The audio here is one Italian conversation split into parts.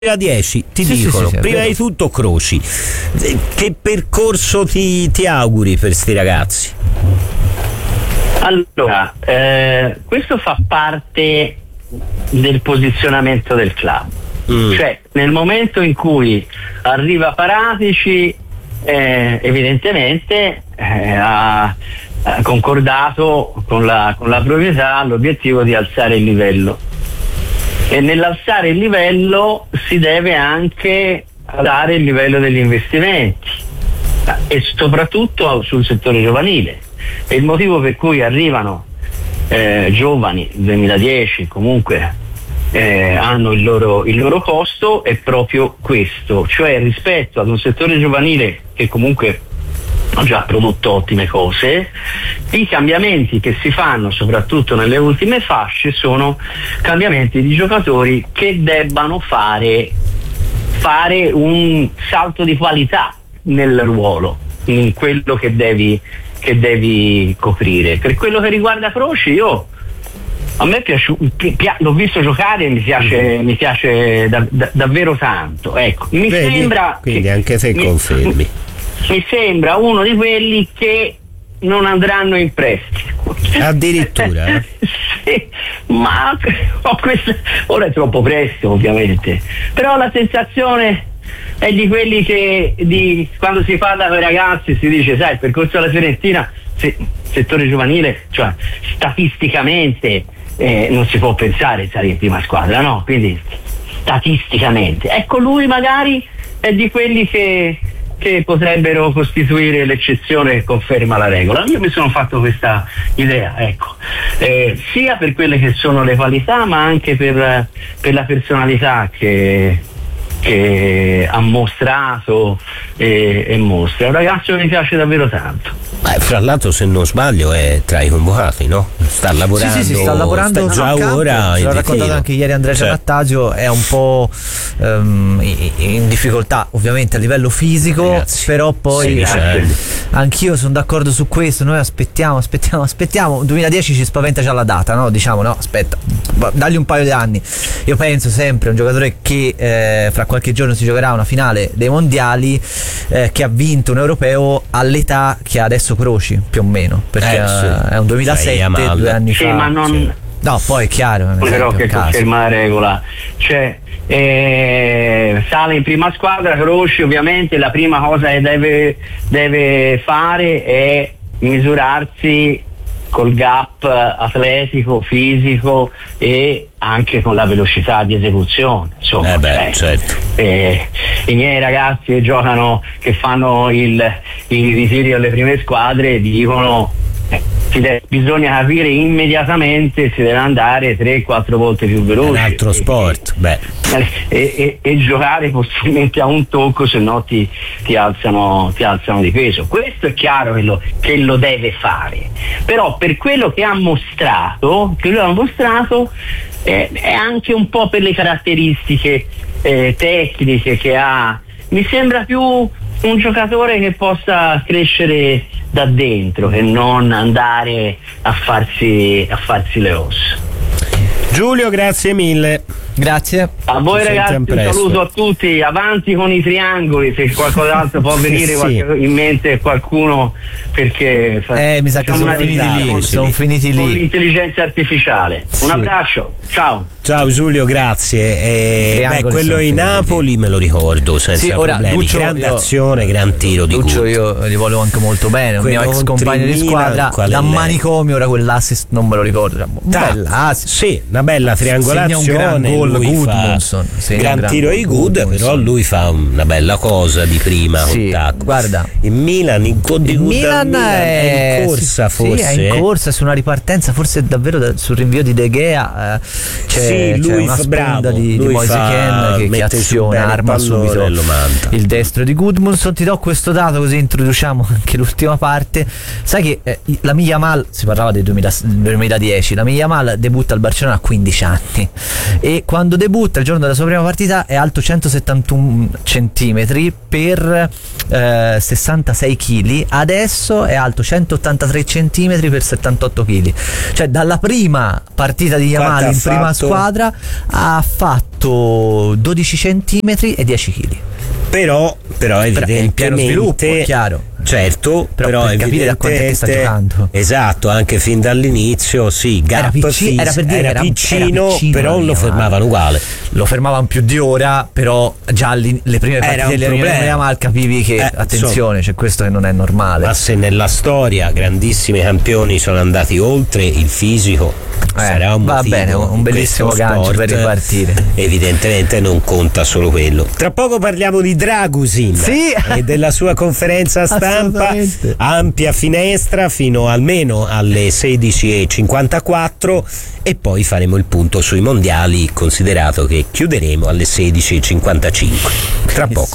2010 ti dicono, prima di tutto Croci. Che percorso ti auguri per sti ragazzi? Allora, questo fa parte del posizionamento del club. Cioè, nel momento in cui arriva Paratici, evidentemente ha concordato con la proprietà l'obiettivo di alzare il livello. E nell'alzare il livello si deve anche alzare il livello degli investimenti e soprattutto sul settore giovanile. E il motivo per cui arrivano giovani 2010 comunque hanno il loro costo è proprio questo, cioè rispetto ad un settore giovanile che comunque ha già prodotto ottime cose, i cambiamenti che si fanno soprattutto nelle ultime fasce sono cambiamenti di giocatori che debbano fare un salto di qualità nel ruolo, in quello che devi coprire. Per quello che riguarda Croci, a me l'ho visto giocare e mi piace davvero tanto. Ecco, sembra quindi anche se confermi. Mi sembra uno di quelli che non andranno in prestito. Addirittura? Sì, ma ora è troppo presto ovviamente, però la sensazione è di quelli che quando si parla con i ragazzi si dice, sai, il percorso della Fiorentina, settore giovanile, cioè statisticamente non si può pensare di stare in prima squadra, no? Quindi statisticamente, ecco, lui magari è di quelli che potrebbero costituire l'eccezione che conferma la regola. Io mi sono fatto questa idea, ecco, sia per quelle che sono le qualità, ma anche per la personalità che ha mostrato e mostra. È un ragazzo che mi piace davvero tanto. Fra l'altro, se non sbaglio, è tra i convocati, no? Sta lavorando. Sì, sta lavorando già campo, ora. Ce l'ha raccontato anche ieri Andrea Giannattasio. È un po' in difficoltà ovviamente a livello fisico, ragazzi, però poi anch'io sono d'accordo su questo. Noi aspettiamo. 2010 ci spaventa già la data, no? Diciamo, no, aspetta, dagli un paio di anni. Io penso sempre un giocatore che fra qualche giorno si giocherà una finale dei mondiali, che ha vinto un europeo all'età che ha adesso Croci, più o meno, perché è un 2007, 2 anni fa. Ma non... No, poi è chiaro. Però che conferma la regola, cioè sale in prima squadra Croci, ovviamente la prima cosa che deve fare è misurarsi col gap atletico, fisico e anche con la velocità di esecuzione, insomma. Certo. I miei ragazzi che giocano, che fanno i ritiri alle prime squadre, dicono bisogna capire immediatamente, si deve andare 3-4 volte più veloce. È un altro sport, e giocare possibilmente a un tocco, se no ti alzano di peso. Questo è chiaro che lo deve fare, però per quello che ha mostrato è anche un po' per le caratteristiche tecniche che ha, mi sembra più un giocatore che possa crescere da dentro che non andare a farsi le ossa. Giulio, grazie mille. Grazie a voi ragazzi, un saluto a tutti, avanti con i triangoli, se qualcos'altro può venire in mente qualcuno, perché mi sa che sono finiti lì con l'intelligenza artificiale. Un abbraccio, ciao Giulio, grazie. Quello in Napoli me lo ricordo senza problemi. Duccio, grande azione, gran tiro di Duccio, io gli volevo anche molto bene, un mio ex compagno di squadra da manicomio, ora quell'assist non me lo ricordo. Una bella triangolazione, Goodmanson, gran tiro di Good, però lui fa una bella cosa di prima. Guarda, il Milan in è in corsa, forse è in corsa su una ripartenza, forse davvero sul rinvio di De Gea, c'è una sponda di Moise Kean che aziona, arma subito il destro di Goodmanson. Ti do questo dato così introduciamo anche l'ultima parte. Sai che la Yamal, si parlava del 2010, la Yamal debutta al Barcellona a 15 anni e quando debutta il giorno della sua prima partita è alto 171 centimetri per 66 kg, adesso è alto 183 centimetri per 78 kg, cioè dalla prima partita di Yamal in prima squadra ha fatto alto 12 centimetri e 10 kg. Però evidentemente pieno sviluppo, chiaro. Certo, però per capire da quanto sta giocando. Esatto, anche fin dall'inizio sì, era piccino, però lo fermavano uguale. Lo fermavano più di ora, però già le prime partite delle Mal capivi che attenzione, c'è questo che non è normale. Ma se nella storia grandissimi campioni sono andati oltre il fisico, sarà un motivo. Va bene, un bellissimo gancio per ripartire. Evidentemente non conta solo quello. Tra poco parliamo di Dragusin e della sua conferenza stampa. Ampia finestra fino almeno alle 16:54 e poi faremo il punto sui mondiali, considerato che chiuderemo alle 16:55. Tra poco.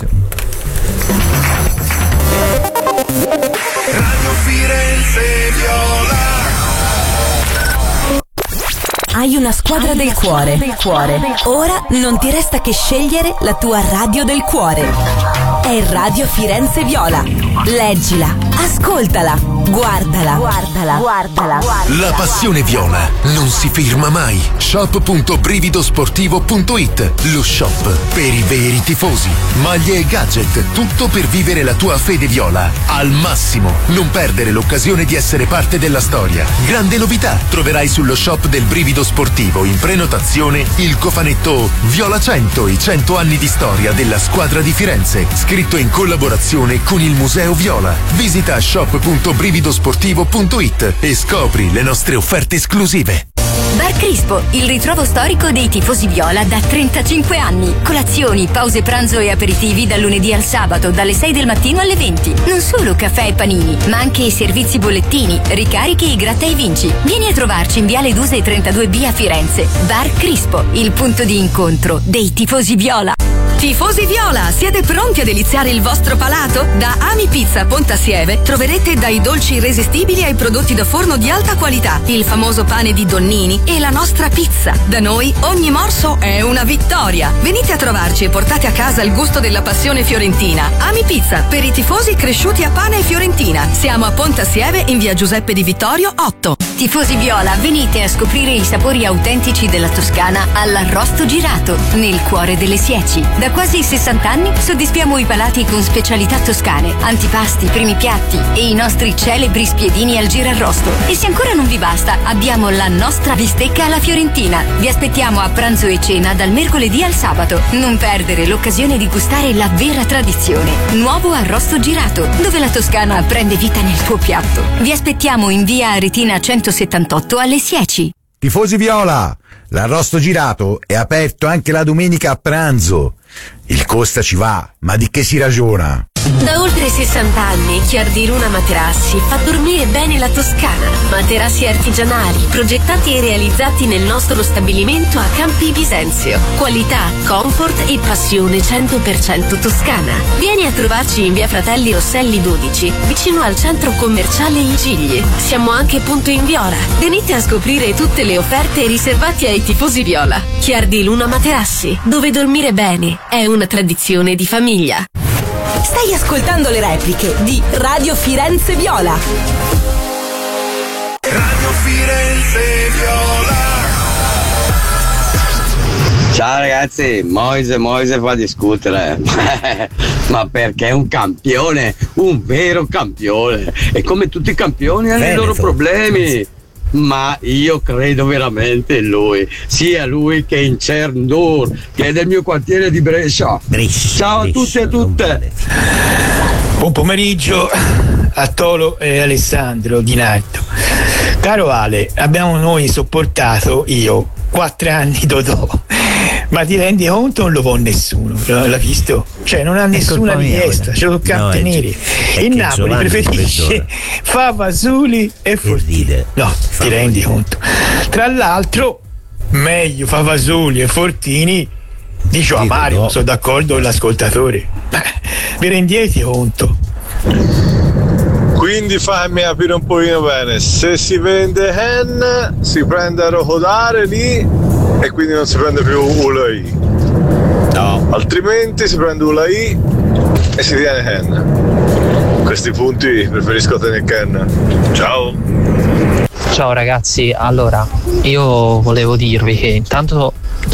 Radio Firenze Viola. Hai una squadra del cuore. Ora non ti resta che scegliere la tua radio del cuore. È Radio Firenze Viola. Leggila, ascoltala, guardala. La passione viola non si ferma mai. Shop.brividosportivo.it, lo shop per i veri tifosi. Maglie e gadget, tutto per vivere la tua fede viola al massimo. Non perdere l'occasione di essere parte della storia. Grande novità, troverai sullo shop del Brivido Sportivo in prenotazione il cofanetto Viola 100, i 100 anni di storia della squadra di Firenze, scritto in collaborazione con il Museo Viola. Visita shop.brividosportivo.it e scopri le nostre offerte esclusive. Bar Crispo, il ritrovo storico dei tifosi viola da 35 anni. Colazioni, pause pranzo e aperitivi dal lunedì al sabato, dalle 6 del mattino alle 20. Non solo caffè e panini, ma anche i servizi bollettini, ricarichi e gratta e vinci. Vieni a trovarci in Viale Duse 32B a Firenze. Bar Crispo, il punto di incontro dei tifosi viola. Tifosi viola, siete pronti a deliziare il vostro palato? Da Ami Pizza Pontassieve troverete dai dolci irresistibili ai prodotti da forno di alta qualità, il famoso pane di Donnini e la nostra pizza. Da noi ogni morso è una vittoria. Venite a trovarci e portate a casa il gusto della passione fiorentina. Ami Pizza, per i tifosi cresciuti a pane e fiorentina. Siamo a Pontassieve in via Giuseppe Di Vittorio 8. Tifosi viola, venite a scoprire i sapori autentici della Toscana all'arrosto girato, nel cuore delle Sieci. Da quasi 60 anni soddisfiamo i palati con specialità toscane, antipasti, primi piatti e i nostri celebri spiedini al girarrosto. E se ancora non vi basta, abbiamo la nostra bistecca alla fiorentina. Vi aspettiamo a pranzo e cena dal mercoledì al sabato. Non perdere l'occasione di gustare la vera tradizione. Nuovo arrosto girato, dove la Toscana prende vita nel tuo piatto. Vi aspettiamo in via Aretina 178 alle Sieci. Tifosi viola, l'arrosto girato è aperto anche la domenica a pranzo. Il costa ci va, ma di che si ragiona? Da oltre 60 anni Chiardi Luna Materassi fa dormire bene la Toscana. Materassi artigianali, progettati e realizzati nel nostro stabilimento a Campi Bisenzio. Qualità, comfort e passione 100% toscana. Vieni a trovarci in via Fratelli Rosselli 12, vicino al centro commerciale I Gigli. Siamo anche punto in Viola. Venite a scoprire tutte le offerte riservate ai tifosi viola. Chiardi Luna Materassi, dove dormire bene è una tradizione di famiglia. Stai ascoltando le repliche di Radio Firenze Viola. Radio Firenze Viola. Ciao ragazzi, Moise fa discutere, ma perché è un campione, un vero campione, e come tutti i campioni hanno i loro problemi. Ma io credo veramente in lui, sia lui che in Cerndur, che è del mio quartiere di Brescia. Ciao a tutti e a tutte. Buon pomeriggio a Tolo e Alessandro Di Nardo. Caro Ale, abbiamo noi sopportato, io, 4 anni Dodò, ma ti rendi conto? Non lo può nessuno, l'ha visto? Cioè non ha nessuna richiesta, ce lo tocca tenere. Il Napoli preferisce Favasoli e Fortini. No, ti rendi conto? Tra l'altro meglio Favasoli e Fortini di Gio Mario, sono d'accordo con l'ascoltatore. Vi rendete conto? Quindi fammi capire un pochino bene, se si vende Hen si prende a Rocodare lì e quindi non si prende più ULAI, no, altrimenti si prende ULAI e si tiene Hen. Questi punti preferisco tenere Ken. Ciao ragazzi, allora io volevo dirvi che intanto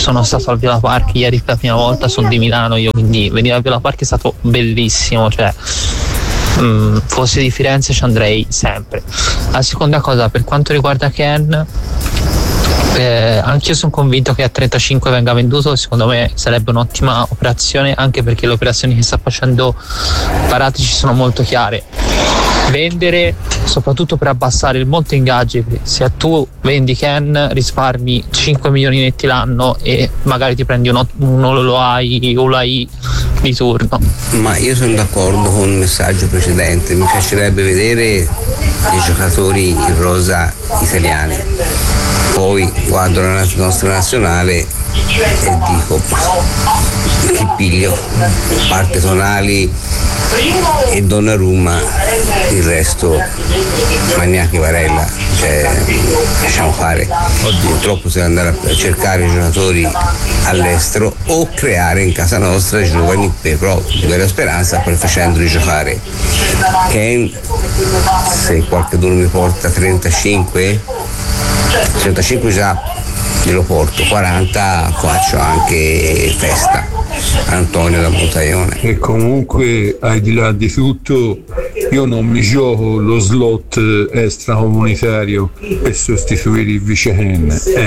sono stato al Villa Park ieri per la prima volta, sono di Milano io, quindi venire al Villa Park è stato bellissimo, cioè fossi di Firenze ci andrei sempre. La seconda cosa, per quanto riguarda Ken, anch'io sono convinto che a 35 venga venduto, secondo me sarebbe un'ottima operazione, anche perché le operazioni che sta facendo Paratici sono molto chiare. Vendere soprattutto per abbassare il monte ingaggi, se tu vendi Ken risparmi 5 milioni netti l'anno e magari ti prendi un Olai di turno. Ma io sono d'accordo con il messaggio precedente, mi piacerebbe vedere i giocatori in rosa italiani, poi guardo la nostra nazionale e dico che piglio, parte Tonali e Donnarumma, il resto Magnacchi, Varella, cioè lasciamo fare. Purtroppo si deve andare a cercare giocatori all'estero o creare in casa nostra giovani però di vera speranza, poi facendoli giocare. Ken, se qualcuno mi porta 35 già glielo porto, 40 faccio anche festa. Antonio da Montaione. E comunque, al di là di tutto, io non mi gioco lo slot extracomunitario per sostituire il vice Ken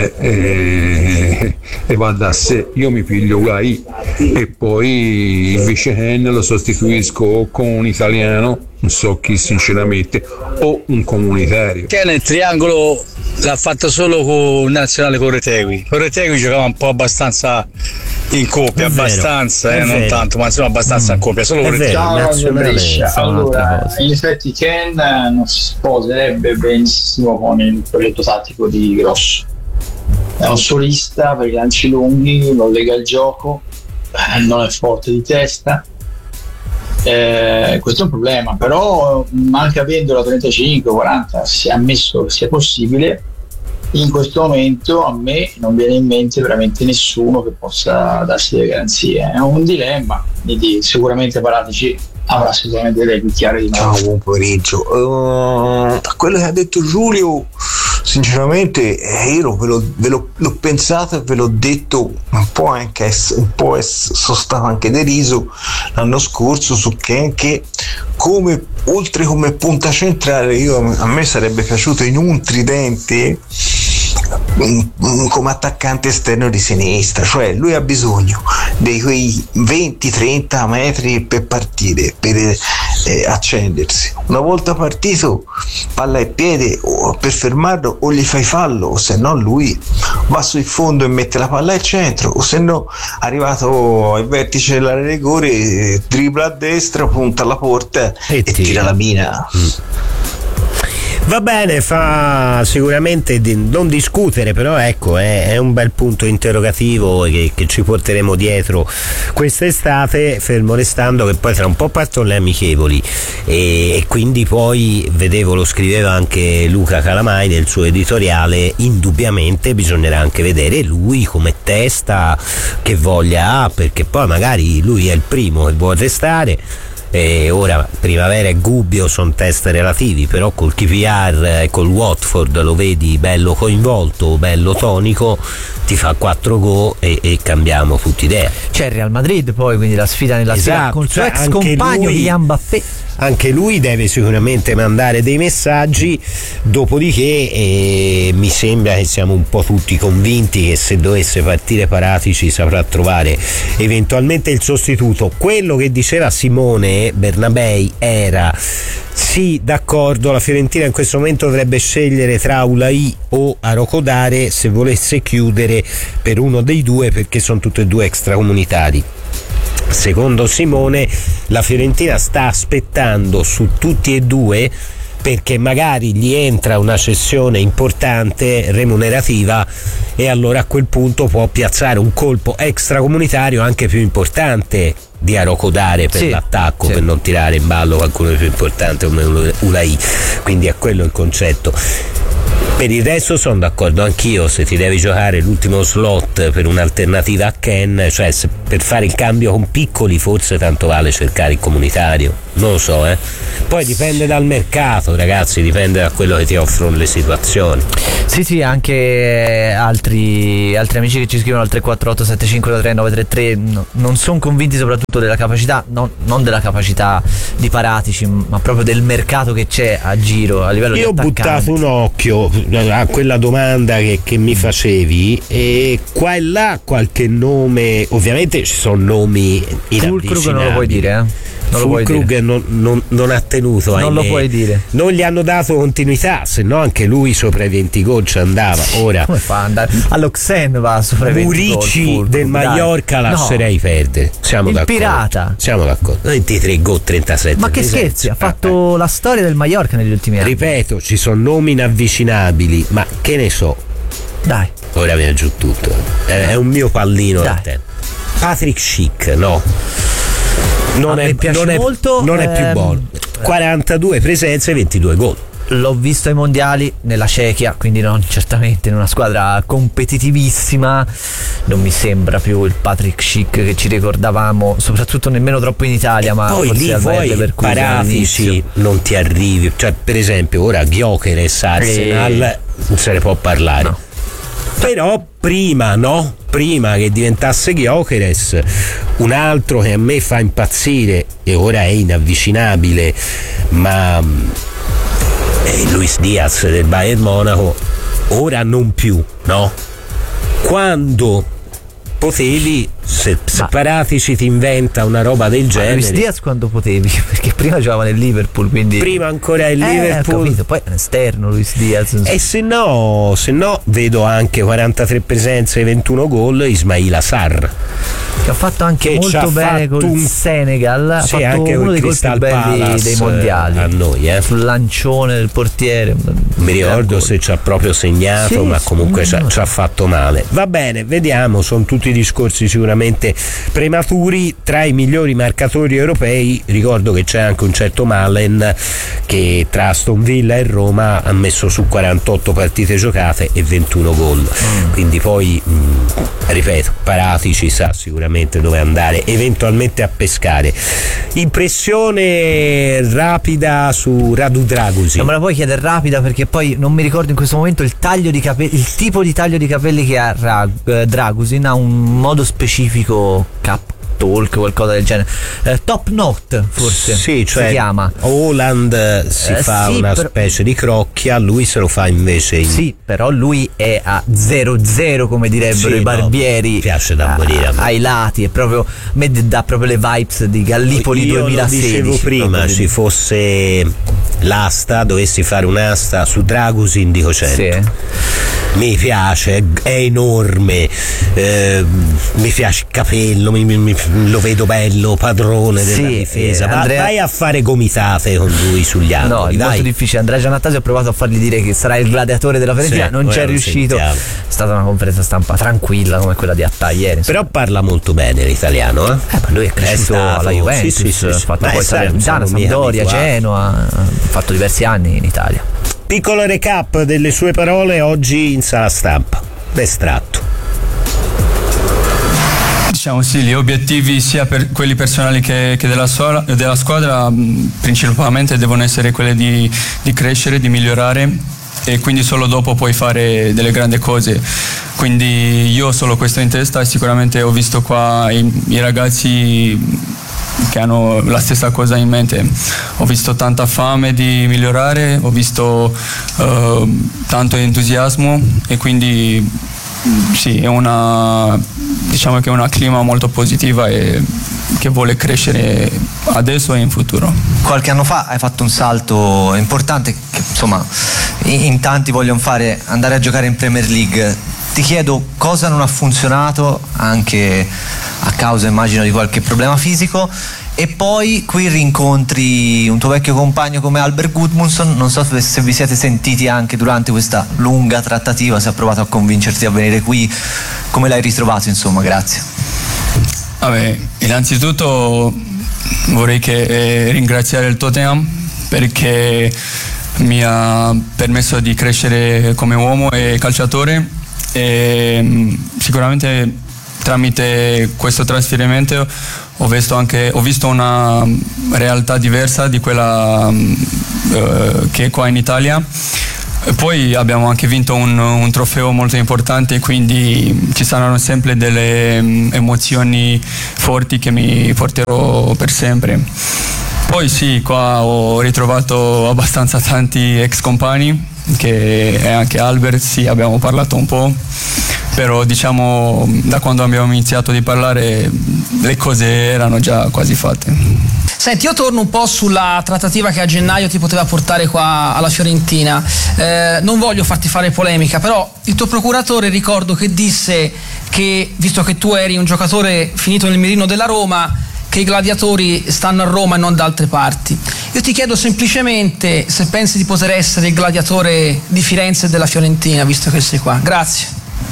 e vado a sé. Io mi piglio Ulai e poi il vice Ken lo sostituisco con un italiano, non so chi sinceramente, o un comunitario. Ken il triangolo l'ha fatto solo con Nazionale con Retegui giocava un po' abbastanza in coppia, abbastanza, non tanto, ma insomma abbastanza in coppia, solo con Retegui. Allora, in effetti Ken non si sposerebbe benissimo con il progetto tattico di Grosso. È un solista per i lanci lunghi, non lega il gioco, non è forte di testa. Questo è un problema, però anche avendo la 35-40 si è ammesso che sia possibile. In questo momento a me non viene in mente veramente nessuno che possa darsi delle garanzie, è un dilemma, quindi sicuramente Paratici avrà sicuramente delle chiare di nuovo. Ciao, buon pomeriggio. Da quello che ha detto Giulio, sinceramente io ve l'ho pensato e ve l'ho detto un po', sono stato anche deriso l'anno scorso su Ken, che oltre come punta centrale a me sarebbe piaciuto in un tridente come attaccante esterno di sinistra, cioè lui ha bisogno di quei 20-30 metri per partire, per accendersi. Una volta partito, palla e piede, o per fermarlo o gli fai fallo, o se no lui va sul fondo e mette la palla al centro, o se no arrivato ai vertici dell'area rigore dribbla a destra, punta alla porta e tira la mina. Va bene, fa sicuramente non discutere, però ecco, è un bel punto interrogativo che ci porteremo dietro quest'estate, fermo restando che poi tra un po' partono le amichevoli e quindi poi vedevo, lo scriveva anche Luca Calamai nel suo editoriale, indubbiamente bisognerà anche vedere lui come testa, che voglia ha, perché poi magari lui è il primo che vuole restare. Ora Primavera e Gubbio sono test relativi, però col KPR e col Watford lo vedi bello coinvolto, bello tonico, ti fa 4 gol e cambiamo tutti idea. C'è il Real Madrid poi, quindi la sfida nella sfida con il suo ex compagno Kylian Mbappé. Anche lui deve sicuramente mandare dei messaggi, dopodiché mi sembra che siamo un po' tutti convinti che se dovesse partire Paratici saprà trovare eventualmente il sostituto. Quello che diceva Simone Bernabei era: sì, d'accordo, la Fiorentina in questo momento dovrebbe scegliere tra Ulai o Arokodare se volesse chiudere per uno dei due, perché sono tutti e due extracomunitari. Secondo Simone la Fiorentina sta aspettando su tutti e due, perché magari gli entra una cessione importante remunerativa e allora a quel punto può piazzare un colpo extracomunitario anche più importante di Arokodare per l'attacco, per non tirare in ballo qualcuno di più importante come Ulai, quindi è quello il concetto. Per il resto sono d'accordo anch'io, se ti devi giocare l'ultimo slot per un'alternativa a Ken, cioè per fare il cambio con piccoli forse tanto vale cercare il comunitario, non lo so, Poi dipende dal mercato, ragazzi, dipende da quello che ti offrono le situazioni. Sì, anche altri amici che ci scrivono al 348 7523 933 non sono convinti soprattutto della capacità, non della capacità di Paratici, ma proprio del mercato che c'è a giro a livello di attaccanti. Io ho buttato un occhio a quella domanda che mi facevi, e qua e là qualche nome, ovviamente ci sono nomi inavvicinabili. Fulkrug non lo puoi dire, Fulkrug non ha tenuto, non lo puoi dire, non gli hanno dato continuità, se no anche lui sopra i 20 gol ci andava. Ora come fa ad andare all'Oxen, va sopra i 20 Murici gol del Mallorca lascerei perdere, siamo il d'accordo, pirata, siamo d'accordo. 23 gol 37, ma che scherzi, ha fatto la storia del Mallorca negli ultimi anni. Ripeto, ci sono nomi inavvicinabili, ma che ne so, dai, ora viene giù tutto, è un mio pallino da te. Patrick Schick non è molto, non è più buono. 42 presenze, 22 gol. L'ho visto ai mondiali nella Cechia, quindi non certamente in una squadra competitivissima. Non mi sembra più il Patrick Schick che ci ricordavamo, soprattutto nemmeno troppo in Italia. Ma poi lì vuoi Paratici non ti arrivi, cioè per esempio ora Gyökeres Arsenal non se ne può parlare, no. Però prima che diventasse Gyökeres, un altro che a me fa impazzire e ora è inavvicinabile, ma Luis Diaz del Bayern Monaco, ora non più, no? Quando potevi, se Paratici ti inventa una roba del genere. Luis Diaz quando potevi, perché prima giocava nel Liverpool, quindi prima ancora il Liverpool, capito, poi è esterno Luis Diaz, e se no vedo anche 43 presenze e 21 gol Ismaila Sarr, che ha fatto anche molto bene col Senegal, ha fatto anche uno dei gol più belli dei mondiali a noi, sul lancione del portiere, mi ricordo se ci ha proprio segnato, ma comunque ci ha fatto male. Va bene, vediamo, sono tutti discorsi sicuramente prematuri. Tra i migliori marcatori europei ricordo che c'è anche un certo Malen, che tra Aston Villa e Roma ha messo su 48 partite giocate e 21 gol, quindi poi ripeto, Paratici sa sicuramente dove andare eventualmente a pescare. Impressione rapida su Radu Dragusin. Non me la puoi chiedere rapida, perché poi non mi ricordo in questo momento il taglio di capelli, il tipo di taglio di capelli che ha Dragusin, ha un modo specifico, cap talk, qualcosa del genere, top knot forse sì, cioè si chiama. Holland si fa una specie di crocchia, lui se lo fa invece sì, però lui è a 0-0 come direbbero i barbieri, mi piace da morire ai lati, è proprio, a me dà proprio le vibes di Gallipoli 2016. Io dicevo prima, ci fosse l'asta, dovessi fare un'asta su Dragusin, dico 100. Mi piace, è enorme, mi piace il capello, lo vedo bello, padrone della difesa. Vai a fare gomitate con lui sugli angoli. No, è molto difficile. Andrea Giannattasio ha provato a farli dire che sarà il gladiatore della Fiorentina, non c'è riuscito. È stata una conferenza stampa tranquilla come quella di Attà ieri. Però parla molto bene l'italiano, ma lui è cresciuto alla Juventus, ha fatto poi Salernitana, Sampdoria, Genoa, ha fatto diversi anni in Italia. Piccolo recap delle sue parole oggi in sala stampa, l'estratto. Diciamo sì, gli obiettivi sia per quelli personali che della squadra principalmente devono essere quelli di crescere, di migliorare, e quindi solo dopo puoi fare delle grandi cose. Quindi io ho solo questo in testa e sicuramente ho visto qua i ragazzi che hanno la stessa cosa in mente. Ho visto tanta fame di migliorare, ho visto tanto entusiasmo, e quindi sì, diciamo che è una clima molto positiva e che vuole crescere adesso e in futuro. Qualche anno fa hai fatto un salto importante che insomma in tanti vogliono fare, andare a giocare in Premier League. Ti chiedo cosa non ha funzionato, anche a causa immagino di qualche problema fisico, e poi qui rincontri un tuo vecchio compagno come Albert Gudmundsson. Non so se vi siete sentiti anche durante questa lunga trattativa, se ha provato a convincerti a venire qui, come l'hai ritrovato insomma. Grazie. Vabbè, innanzitutto vorrei ringraziare il Tottenham perché mi ha permesso di crescere come uomo e calciatore, e sicuramente tramite questo trasferimento ho visto una realtà diversa di quella che è qua in Italia. E poi abbiamo anche vinto un trofeo molto importante, quindi ci saranno sempre delle emozioni forti che mi porterò per sempre. Poi sì, qua ho ritrovato abbastanza tanti ex compagni, che è anche Albert, sì, abbiamo parlato un po', però diciamo da quando abbiamo iniziato di parlare le cose erano già quasi fatte. Senti, io torno un po' sulla trattativa che a gennaio ti poteva portare qua alla Fiorentina. Non voglio farti fare polemica, però il tuo procuratore ricordo che disse che, visto che tu eri un giocatore finito nel mirino della Roma, che i gladiatori stanno a Roma e non da altre parti. Io ti chiedo semplicemente se pensi di poter essere il gladiatore di Firenze e della Fiorentina, visto che sei qua. Grazie.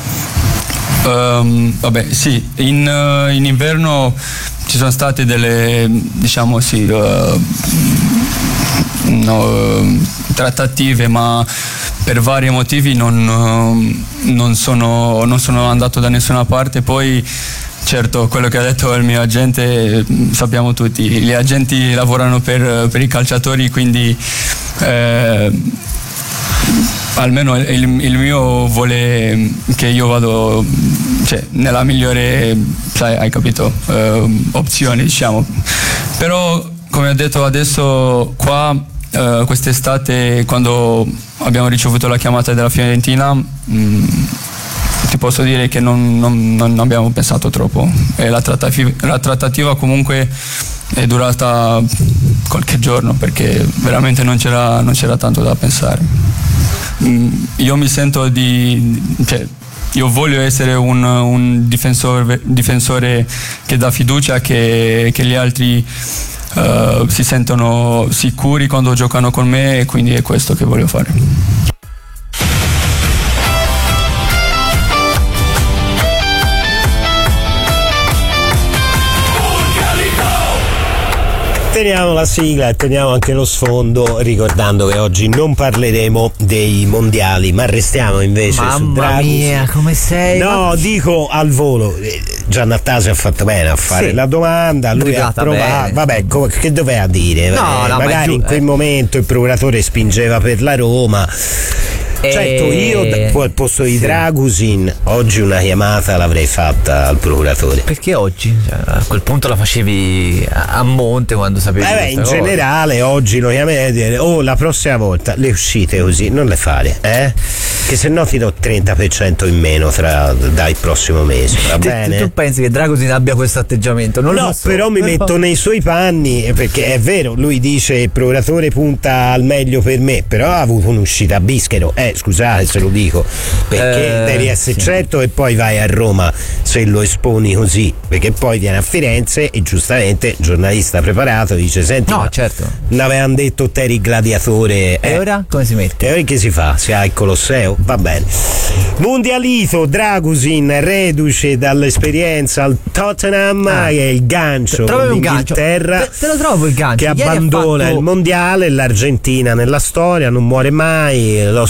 Vabbè, sì, in inverno ci sono state delle, diciamo sì, trattative, ma per vari motivi non sono andato da nessuna parte. Poi certo, quello che ha detto il mio agente, sappiamo tutti, gli agenti lavorano per i calciatori, quindi almeno il mio vuole che io vado, cioè, nella migliore, sai, hai capito, opzione, diciamo. Però come ho detto adesso qua, quest'estate, quando abbiamo ricevuto la chiamata della Fiorentina, ti posso dire che non abbiamo pensato troppo, e la trattativa comunque è durata qualche giorno, perché veramente non c'era tanto da pensare. Io mi sento io voglio essere un difensore che dà fiducia, che gli altri si sentono sicuri quando giocano con me, e quindi è questo che voglio fare. Teniamo la sigla e teniamo anche lo sfondo, ricordando che oggi non parleremo dei mondiali, ma restiamo invece su Dragusin. Mamma mia, come sei? No, dico al volo, Giannattasi ha fatto bene a fare la domanda, lui ha provato, vabbè, che doveva dire? Magari in quel momento il procuratore spingeva per la Roma. Certo, io al posto di Dragusin oggi una chiamata l'avrei fatta al procuratore. Perché oggi? Cioè, a quel punto la facevi a monte, quando sapevi in generale oggi lo chiami e dire: oh, la prossima volta le uscite così non le fare, che se no ti do 30% in meno dal prossimo mese, va bene? Tu pensi che Dragusin abbia questo atteggiamento? No, però mi metto nei suoi panni, perché è vero, lui dice il procuratore punta al meglio per me, però ha avuto un'uscita a Bischero, scusate se lo dico, perché devi essere certo, e poi vai a Roma se lo esponi così, perché poi viene a Firenze e giustamente giornalista preparato dice: senti, no, certo, l'avevano detto te eri gladiatore, e ora come si mette? E ora che si fa? Si ha il Colosseo? Va bene. Mondialito, Dragusin reduce dall'esperienza al Tottenham, che è il gancio con l'Inghilterra, te lo trovo il gancio, che abbandona il mondiale. L'Argentina nella storia non muore mai, lo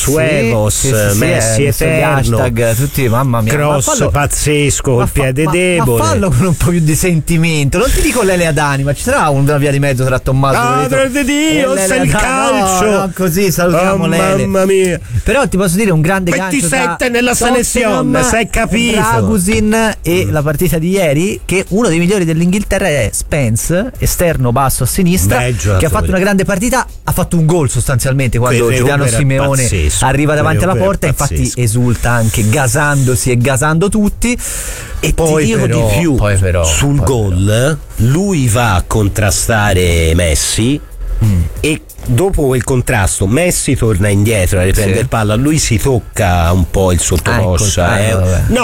Messi eterno, hashtag, tutti, mamma mia, cross pazzesco col piede debole. Ma fallo con un po' più di sentimento, non ti dico l'Elea d'anima, ci sarà una via di mezzo tra Tommaso di Dio, sei il calcio, no, così salutiamo Lele. Mamma mia. Però ti posso dire un grande 27 gancio nella selezione, sei capito? Dragusin e la partita di ieri, che uno dei migliori dell'Inghilterra è Spence, esterno basso a sinistra, che ha fatto una grande partita, ha fatto un gol sostanzialmente quando Giuliano Simeone arriva davanti alla porta, infatti esulta anche gasandosi e gasando tutti. E poi ti dico di più, sul gol lui va a contrastare Messi e dopo quel contrasto Messi torna indietro a riprendere il palla, lui si tocca un po' il sottocoscia, è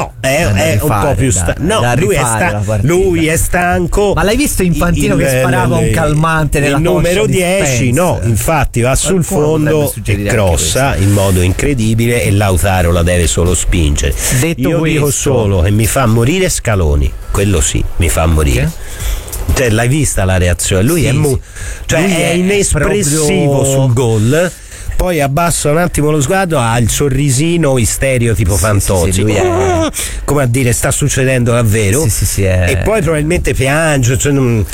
un po' più lui è stanco. Ma l'hai visto Infantino che sparava un calmante nella il numero 10? No, infatti va sul fondo e crossa in modo incredibile, e Lautaro la deve solo spingere. Io dico solo che mi fa morire Scaloni, quello sì, mi fa morire. Cioè, l'hai vista la reazione? Lui è inespressivo sul gol, poi abbassa un attimo lo sguardo, ha il sorrisino isterico tipo Fantozzi, sì, lui è... come a dire sta succedendo davvero, e poi probabilmente piange, cioè,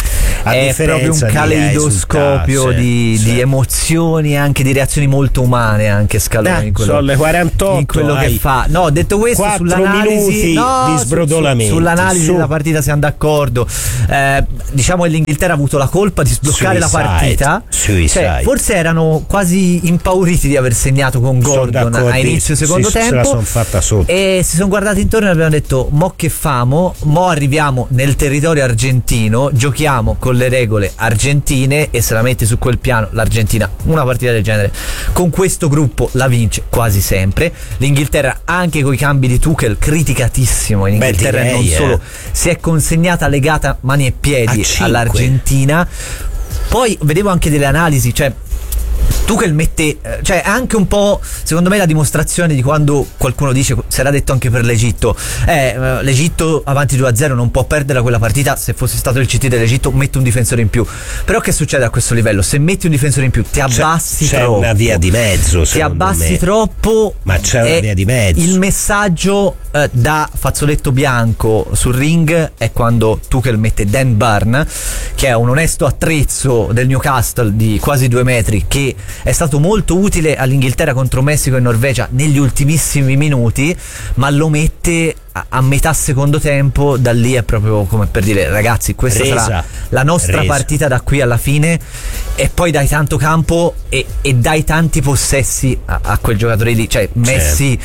è proprio un caleidoscopio di emozioni, anche di reazioni molto umane, anche Scaloni, sono le 48 in quello che fa. No, detto questo, 4 sull'analisi di sbrodolamento, sull'analisi della partita siamo d'accordo. Diciamo che l'Inghilterra ha avuto la colpa di sbloccare la partita, cioè, forse erano quasi impauriti di aver segnato con Gordon a inizio secondo tempo, se la son fatta sotto. E si sono guardati intorno e abbiamo detto: mo che famo? Mo arriviamo nel territorio argentino, giochiamo con le regole argentine, e se la metti su quel piano l'Argentina una partita del genere con questo gruppo la vince quasi sempre. L'Inghilterra, anche coi cambi di Tuchel, criticatissimo in Inghilterra, non solo si è consegnata legata mani e piedi all'Argentina. Poi vedevo anche delle analisi, cioè Tuchel mette, cioè anche un po', secondo me, la dimostrazione di quando qualcuno dice, si era detto anche per l'Egitto, l'Egitto avanti 2-0 non può perdere quella partita, se fosse stato il CT dell'Egitto mette un difensore in più. Però che succede a questo livello? Se metti un difensore in più ti abbassi c'è troppo, una via di mezzo, ti abbassi troppo, ma c'è una via di mezzo. Il messaggio da fazzoletto bianco sul ring è quando Tuchel mette Dan Burn, che è un onesto attrezzo del Newcastle di quasi 2 metri, che è stato molto utile all'Inghilterra contro Messico e Norvegia negli ultimissimi minuti, ma lo mette a metà secondo tempo. Da lì è proprio come per dire: ragazzi, questa sarà la nostra partita da qui alla fine. E poi dai tanto campo e dai tanti possessi a quel giocatore lì, cioè Messi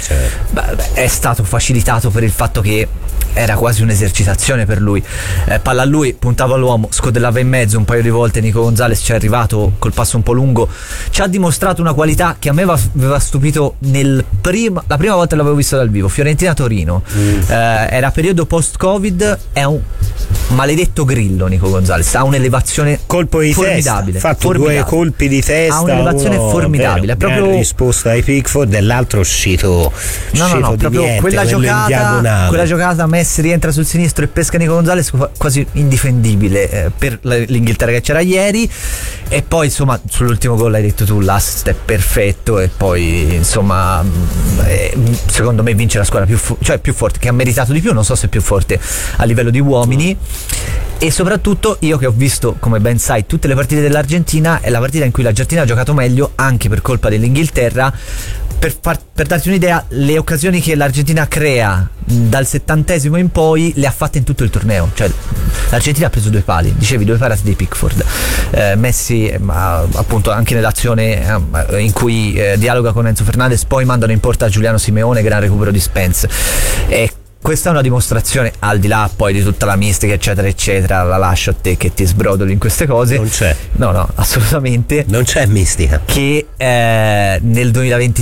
è stato facilitato per il fatto che era quasi un'esercitazione per lui, palla a lui, puntava all'uomo, scodellava in mezzo un paio di volte. Nico Gonzalez ci è arrivato col passo un po' lungo, ci ha dimostrato una qualità che a me aveva stupito la prima volta che l'avevo visto dal vivo, Fiorentina-Torino. Era periodo post-Covid, è un maledetto grillo NicoGonzalez, ha un'elevazione colpo di formidabile, testa, fatto 2 colpi di testa, ha un'elevazione formidabile, è proprio risposta ai Pickford, e l'altro uscito no, proprio niente, quella giocata Messi rientra sul sinistro e pesca Nico Gonzalez, quasi indifendibile per l'Inghilterra che c'era ieri. E poi insomma sull'ultimo gol hai detto tu, l'assist è perfetto, e poi insomma secondo me vince la squadra più forte, che ha meritato di più, non so se più forte a livello di uomini. E soprattutto, io che ho visto, come ben sai, tutte le partite dell'Argentina, è la partita in cui l'Argentina ha giocato meglio, anche per colpa dell'Inghilterra. Per darti un'idea, le occasioni che l'Argentina crea dal 70° in poi le ha fatte in tutto il torneo. Cioè l'Argentina ha preso 2 pali, dicevi, 2 parate di Pickford. Messi appunto anche nell'azione in cui dialoga con Enzo Fernandez, poi mandano in porta Giuliano Simeone, gran recupero di Spence. E questa è una dimostrazione, al di là poi di tutta la mistica eccetera eccetera, la lascio a te che ti sbrodoli in queste cose. Non c'è, no, assolutamente non c'è mistica, che nel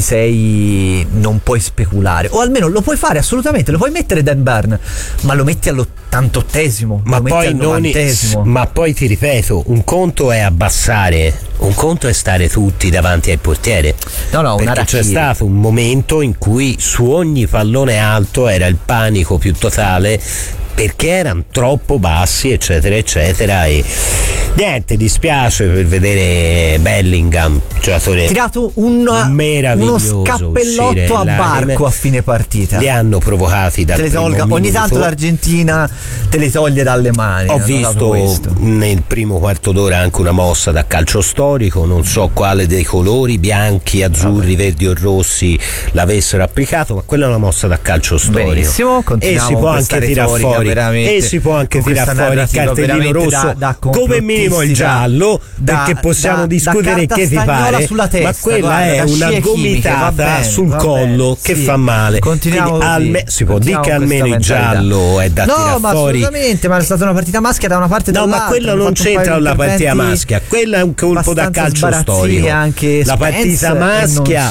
2026 non puoi speculare, o almeno lo puoi fare assolutamente, lo puoi mettere Dan Burn, ma lo metti all'88°, ma poi al 90°. Ma poi ti ripeto, un conto è abbassare, un conto è stare tutti davanti al portiere. Perché c'è stato un momento in cui su ogni pallone alto era il panico più totale, perché erano troppo bassi eccetera eccetera. E niente, dispiace per vedere Bellingham, giocatore tirato uno scappellotto a barco a fine partita. Li hanno provocati dal primo minuto. Ogni tanto l'Argentina te le toglie dalle mani. Ho visto nel primo quarto d'ora anche una mossa da calcio storico, non so quale dei colori, bianchi, azzurri, verdi o rossi, l'avessero applicato, ma quella è una mossa da calcio storico. Benissimo, e si può anche tirare fuori e si può anche tirare fuori il cartellino rosso come minimo il giallo, perché possiamo discutere che ti pare, testa, ma quella è una gomitata sul collo che fa male. Si può dire che almeno il giallo è da tirare fuori. Assolutamente, ma è stata una partita maschia da una parte e dall'altra. Ma quello non c'entra con la partita maschia, quella è un colpo da calcio storico. La partita maschia,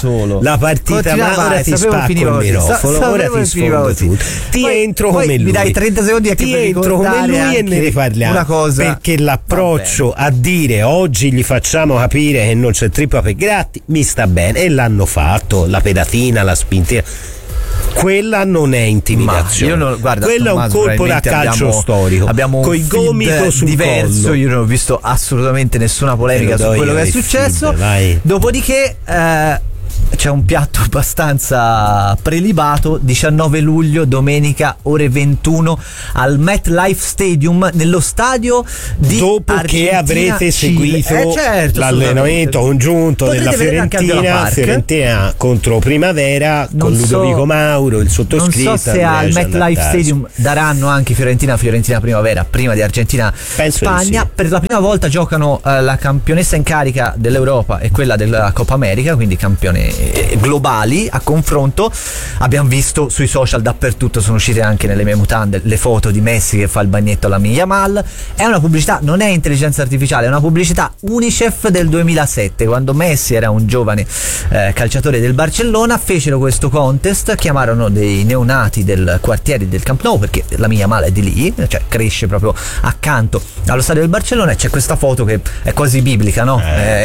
ora ti spacco il microfono, ora ti sfondo tutto. Ti entro come lui. Mi dai 30 secondi ti entro come lui e ne riparliamo, una cosa, perché l'approccio a dire oggi gli facciamo capire che non c'è trippa per gratti mi sta bene, e l'hanno fatto, la pedatina, la spintina. quella non è intimidazione, quello è un colpo da calcio storico. Abbiamo coi gomito sul diverso collo. Io non ho visto assolutamente nessuna polemica su quello che è successo. Dopodiché c'è un piatto abbastanza prelibato. 19 luglio, domenica, ore 21 al MetLife Stadium, nello stadio di dopo Argentina, che avrete seguito l'allenamento congiunto della Fiorentina contro Primavera con Ludovico Mauro, il sottoscritto. Non so se al MetLife Stadium daranno anche Fiorentina Primavera prima di Argentina Spagna. Sì. Per la prima volta giocano la campionessa in carica dell'Europa e quella della Coppa America, quindi campione globali a confronto. Abbiamo visto sui social dappertutto, sono uscite anche nelle mie mutande le foto di Messi che fa il bagnetto alla Yamal. È una pubblicità, non è intelligenza artificiale, è una pubblicità Unicef del 2007, quando Messi era un giovane calciatore del Barcellona. Fecero questo contest, chiamarono dei neonati del quartiere del Camp Nou, perché la Yamal è di lì, cioè cresce proprio accanto allo stadio del Barcellona, e c'è questa foto che è quasi biblica, no?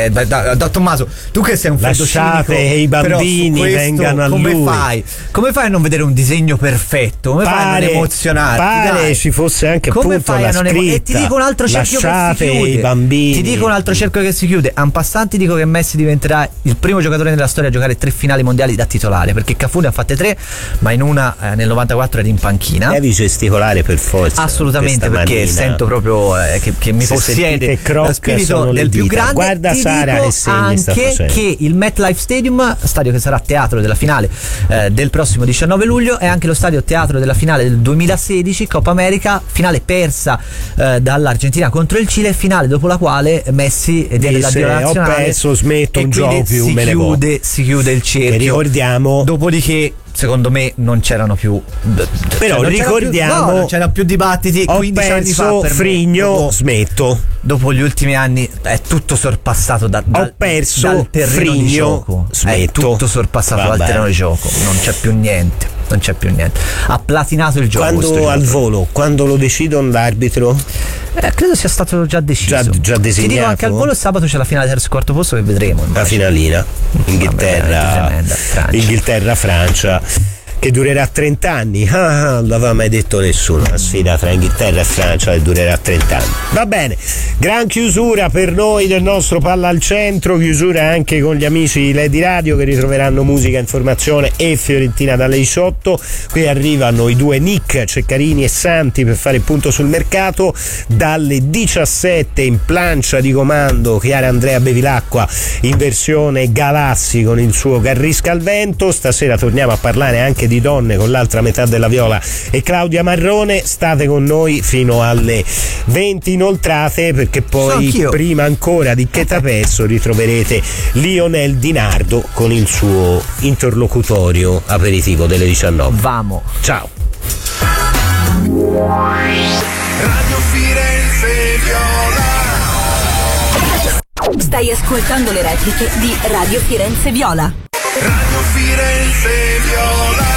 Da Tommaso, tu che sei un freddo cinico, i bambini questo, vengano a lui. Come fai a non vedere un disegno perfetto? Come fai a non emozionarti? Pare ci fosse anche come appunto la scritta. E ti dico un altro cerchio che si chiude. I bambini. Ti dico un altro cerchio che si chiude. En passant ti dico che Messi diventerà il primo giocatore nella storia a giocare 3 finali mondiali da titolare, perché Cafù ne ha fatte 3, ma in una nel 94 era in panchina. Devi gesticolare per forza. Assolutamente, perché manina. Sento proprio che mi possiede lo spirito del più grande. Guarda Sara che segni sta facendo. Che il MetLife Stadium, stadio che sarà teatro della finale del prossimo 19 luglio, è anche lo stadio teatro della finale del 2016 Coppa America, finale persa dall'Argentina contro il Cile, finale dopo la quale Messi diede l'addio alla nazionale. Ho perso, smetto, un gioco più, si chiude il cerchio. Che ricordiamo. Dopodiché secondo me non c'erano più, però ricordiamo, non c'erano più dibattiti. 15 anni fa per Frigno, smetto. Dopo gli ultimi anni è tutto sorpassato dal terreno Frigno, di gioco. Smetto. È tutto sorpassato dal terreno di gioco, non c'è più niente. Ha platinato il gioco. Quando al volo, quando lo decidono l'arbitro? Credo sia stato già deciso. Già designato. Ti dico, anche al volo sabato c'è la finale terzo e quarto posto che vedremo. La finalina. Inghilterra-Francia. Che durerà 30 anni. Non l'aveva mai detto nessuno. La sfida tra Inghilterra e Francia che durerà 30 anni. Va bene, gran chiusura per noi del nostro Palla al Centro, chiusura anche con gli amici di Lady Radio che ritroveranno musica, informazione e Fiorentina dalle 18. Qui arrivano i due Nick, Ceccarini e Santi per fare il punto sul mercato. Dalle 17 in plancia di comando Chiara Andrea Bevilacqua in versione Galassi con il suo Carrisca al vento. Stasera torniamo a parlare anche di donne con l'altra metà della Viola e Claudia Marrone. State con noi fino alle 20 inoltrate, perché poi prima ancora di Che t'ha perso ritroverete Lionel Di Nardo con il suo interlocutorio aperitivo delle 19. Vamo. Ciao. Radio Firenze Viola. Stai ascoltando le repliche di Radio Firenze Viola. Radio Firenze Viola.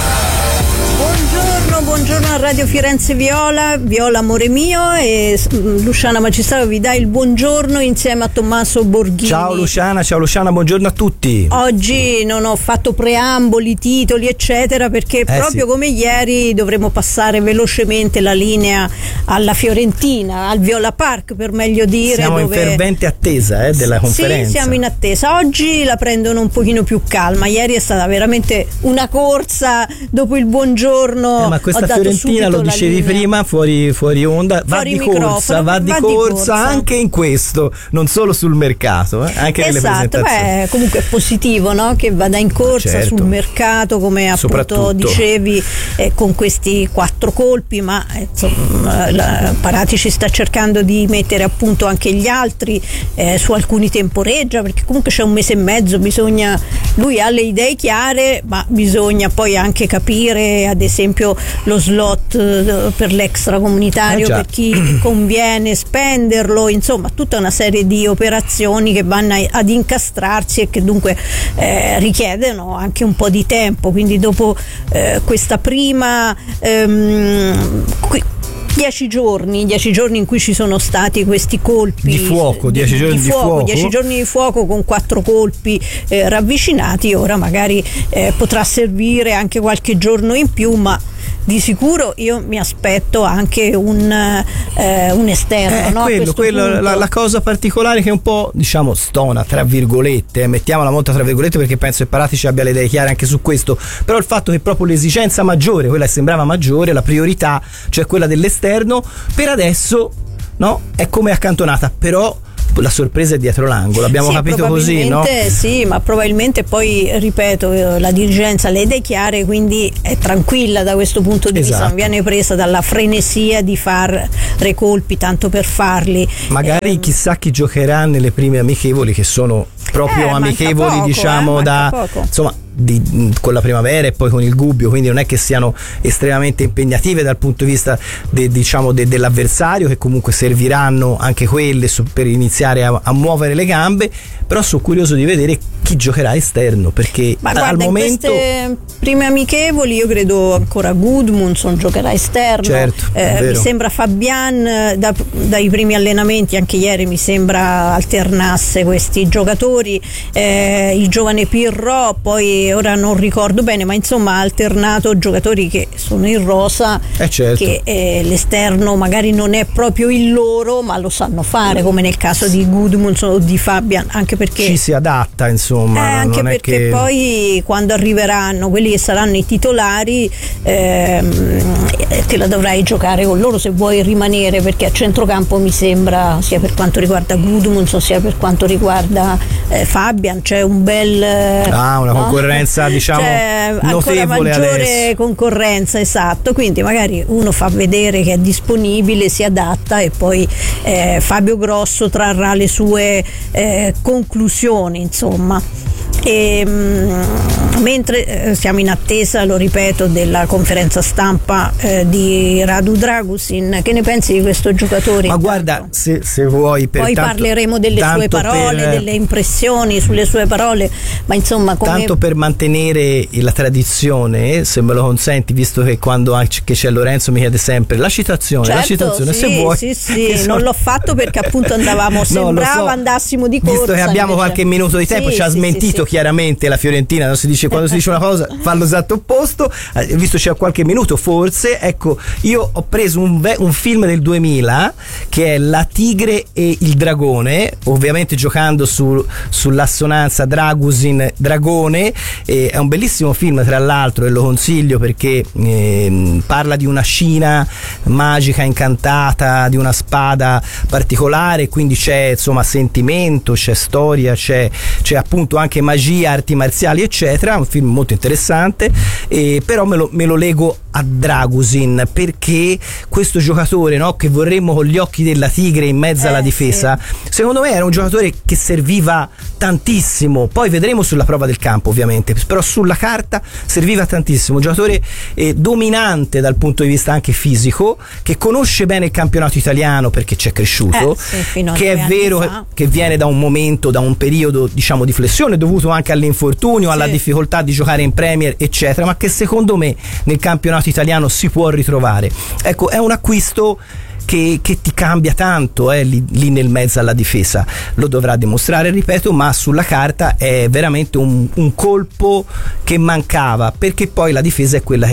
Buongiorno a Radio Firenze Viola, amore mio, e Luciana Magistrato vi dà il buongiorno insieme a Tommaso Borghini. Ciao Luciana, buongiorno a tutti. Oggi non ho fatto preamboli, titoli eccetera, perché proprio come ieri dovremo passare velocemente la linea alla Fiorentina, al Viola Park per meglio dire. Siamo in fervente attesa della conferenza. Sì, siamo in attesa. Oggi la prendono un pochino più calma, ieri è stata veramente una corsa dopo il buongiorno. Ma questa Fiorentina, lo dicevi prima fuori onda, va di corsa anche in questo, non solo sul mercato, anche nelle presentazioni. Comunque è positivo, no? Che vada in corsa sul mercato, come appunto dicevi, con questi 4 colpi, ma Parati ci sta cercando di mettere appunto anche gli altri, su alcuni temporeggia, perché comunque c'è un mese e mezzo, lui ha le idee chiare, ma bisogna poi anche capire ad esempio lo slot per l'extracomunitario, per chi conviene spenderlo, insomma tutta una serie di operazioni che vanno ad incastrarsi e che dunque richiedono anche un po' di tempo, quindi dopo questa prima 10 giorni in cui ci sono stati questi colpi di fuoco, 10 giorni di fuoco, 10 giorni di fuoco con 4 colpi ravvicinati. Ora magari potrà servire anche qualche giorno in più, ma di sicuro io mi aspetto anche un esterno, no? Quello la cosa particolare che un po', diciamo, stona tra virgolette, mettiamola molto tra virgolette, perché penso che Paratici abbia le idee chiare anche su questo, però il fatto che proprio l'esigenza maggiore, quella che sembrava maggiore, la priorità, cioè quella dell'esterno, per adesso, no, è come accantonata, però la sorpresa è dietro l'angolo, abbiamo capito così, no? Sì, ma probabilmente poi, ripeto, la dirigenza ha le idee chiare, quindi è tranquilla da questo punto di vista, non viene presa dalla frenesia di fare colpi tanto per farli. Magari chissà chi giocherà nelle prime amichevoli, che sono proprio amichevoli, poco, diciamo, insomma, con la Primavera e poi con il Gubbio, quindi non è che siano estremamente impegnative dal punto di vista dell'avversario, che comunque serviranno anche quelle per iniziare a muovere le gambe, però sono curioso di vedere chi giocherà esterno, perché al momento in queste prime amichevoli io credo ancora Gudmundsson giocherà esterno, certo, mi sembra Fabian dai primi allenamenti, anche ieri mi sembra alternasse questi giocatori, il giovane Pirro, poi ora non ricordo bene, ma insomma ha alternato giocatori che sono in rosa, certo, che l'esterno magari non è proprio il loro, ma lo sanno fare, come nel caso di Gudmundsson o di Fabian, anche perché ci si adatta, insomma, anche non perché è che poi quando arriveranno quelli che saranno i titolari te la dovrai giocare con loro se vuoi rimanere, perché a centrocampo mi sembra, sia per quanto riguarda Gudmundsson sia per quanto riguarda Fabian, c'è un bel una concorrenza, diciamo, notevole, ancora maggiore adesso. Concorrenza, esatto, quindi magari uno fa vedere che è disponibile, si adatta e poi Fabio Grosso trarrà le sue conclusioni, insomma. Mentre siamo in attesa, lo ripeto, della conferenza stampa di Radu Dragusin, che ne pensi di questo giocatore? Ma guarda, se vuoi, poi parleremo delle sue parole, delle impressioni sulle sue parole, ma insomma tanto per mantenere la tradizione, se me lo consenti, visto che quando che c'è Lorenzo mi chiede sempre la citazione, certo, la citazione, sì, se vuoi. Sì, non l'ho fatto perché appunto sembrava andassimo di corsa, visto che abbiamo invece qualche minuto di tempo, ci ha smentito chiaramente la Fiorentina, non si dice, quando si dice una cosa fa lo esatto opposto, visto c'è qualche minuto forse, ecco, io ho preso un film del 2000 che è La tigre e il dragone, ovviamente giocando sull'assonanza Dragusin dragone, è un bellissimo film tra l'altro e lo consiglio perché parla di una Cina magica, incantata, di una spada particolare, quindi c'è insomma sentimento, c'è storia, c'è appunto anche magia, arti marziali eccetera, un film molto interessante, però me lo lego a Dragusin perché questo giocatore, no, che vorremmo con gli occhi della tigre in mezzo alla difesa, secondo me era un giocatore che serviva tantissimo, poi vedremo sulla prova del campo ovviamente, però sulla carta serviva tantissimo, un giocatore dominante dal punto di vista anche fisico, che conosce bene il campionato italiano perché ci è cresciuto, che è vero che viene da un momento, da un periodo diciamo di flessione dovuto anche all'infortunio, alla difficoltà di giocare in Premier eccetera, ma che secondo me nel campionato italiano si può ritrovare. Ecco, è un acquisto che ti cambia tanto lì nel mezzo alla difesa, lo dovrà dimostrare, ripeto, ma sulla carta è veramente un colpo che mancava, perché poi la difesa è quella che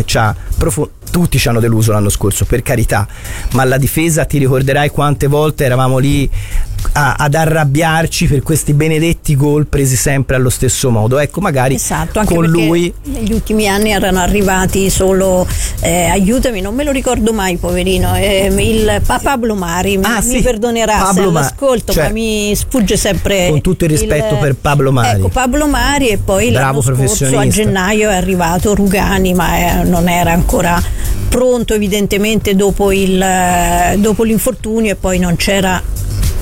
tutti ci hanno deluso l'anno scorso, per carità, ma la difesa, ti ricorderai quante volte eravamo lì ad arrabbiarci per questi benedetti gol presi sempre allo stesso modo. Ecco, magari anche con lui negli ultimi anni erano arrivati solo aiutami, non me lo ricordo mai, poverino, il Pablo Mari, mi perdonerà Pablo se all'ascolto, ma mi sfugge sempre, con tutto il rispetto per Pablo Mari. Ecco, Pablo Mari, e poi l'anno scorso a gennaio è arrivato Rugani, ma non era ancora pronto evidentemente dopo l'infortunio, e poi non c'era